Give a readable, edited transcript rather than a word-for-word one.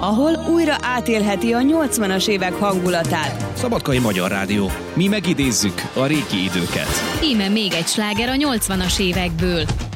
ahol újra átélheti a 80-as évek hangulatát. Szabadkai Magyar Rádió. Mi megidézzük a régi időket. Íme még egy sláger a 80-as évekből.